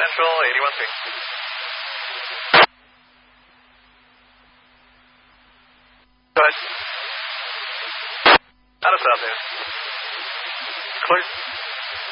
Central, 81 feet. Go ahead. Out of South End. Clear.